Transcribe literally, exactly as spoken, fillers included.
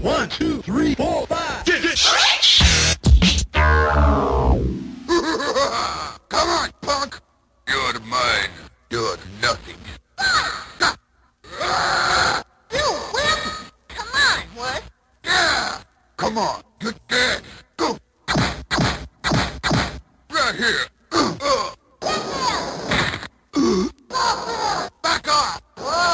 One, two, three, four, five, six. Come on, punk! You're mine. You're nothing. You whip! Come on, Wood. Yeah! Come on, get dead. Go! Right here. Uh, uh.